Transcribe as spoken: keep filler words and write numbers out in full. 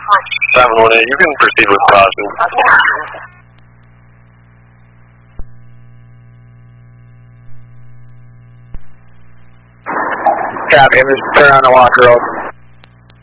seven one eight, you can proceed with caution. Copy, I'm just turn on the walk road.